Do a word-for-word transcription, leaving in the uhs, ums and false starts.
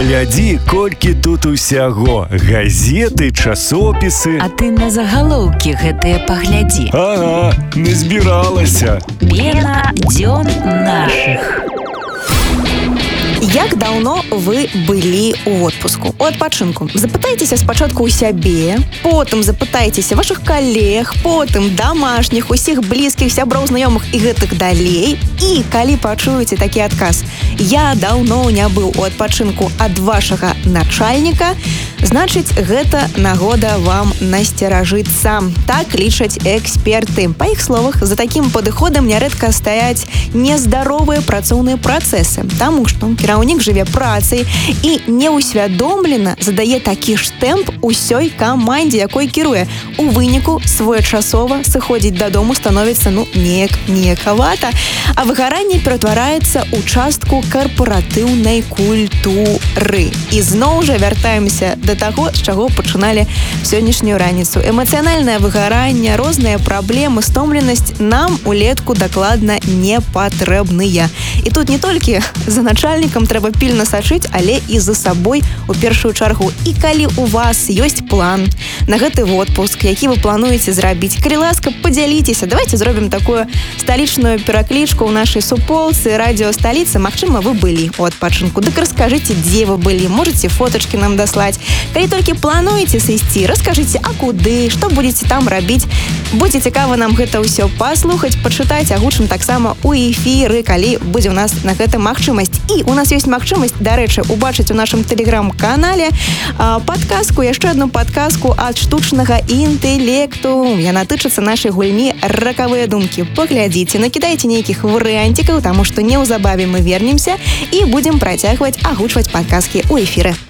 Глядзі, колькі тут усяго. Газеты, часопісы. А ты на загалоўкі гэтыя паглядзі. Ага, не збіралася. Пена дзён нашых. Як даўно вы былі ў отпуску, у адпачынку? Запытайцеся спачатку ў сябе, потым запытайцеся вашых калег, потым дамашніх, усіх блізкіх, сяброў, знаёмых і гэтак далей. І калі пачуеце такі адказ «Я даўно не быў у адпачынку ад вашага начальніка», значыць, гэта нагода вам насцеражыцца. Так лічаць эксперты. Па іх словах, за такім падыходам нярэдка стаяць нездаровыя працоўныя працэсы, таму што кіраўнік жыве працай і неўсвядомлена задае такі ж тэмп усёй камандзе, якой кіруе. У выніку своечасова сыходзіць дадому становіцца, ну, неяк неякавата, а выгаранне ператвараецца ў частку карпаратыўнай культуры. І зноў жа вяртаемся да таго, з чаго пачыналі сённяшнюю раніцу. Эмацыянальнае выгаранне, розныя праблемы, стомленасць нам улетку дакладна не патрэбныя. І тут не толькі за начальнікам трэба пільна сачыць, але і за сабой у першую чаргу. І калі у вас ёсць план на гэты отпуск, які вы плануеце зрабіць, калі ласка, падзяліцеся. Давайте зробім такую сталічную пераклічку ў нашай суполцы радыё сталіцы. Магчыма, вы былі у адпачынку. Дык раскажыце, дзе вы былі, можаце фотачкі нам даслаць. Калі толькі плануеце сысці, раскажыце, а куды, што будзеце там рабіць. Будзе цікава нам гэта ўсё паслухаць, пачытаць, агучым таксама ў эфіры, калі будзе ў нас на гэта магчымасць. І у нас ёсць магчымасць, дарэчы, убачыць у нашым тэлеграм-канале а, падказку, яшчэ адну падказку ад штучнага інтэлекту. Яна тычыцца нашай гульні «Ракавыя думкі». Паглядзіце, накідайце нейкіх варыянцікаў, таму што неўзабаве мы вернемся і будзем працягваць агучваць падказкі ў эфіры.